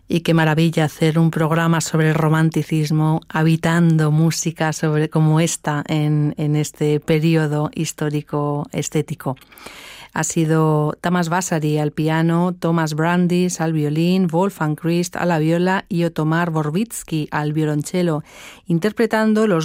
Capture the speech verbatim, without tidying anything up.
Y qué maravilla hacer un programa sobre el romanticismo, habitando música sobre, como esta en, en este periodo histórico estético. Ha sido Tamas Vasari al piano, Thomas Brandis al violín, Wolfgang Christ a la viola y Otomar Borbitsky al violonchelo, interpretando los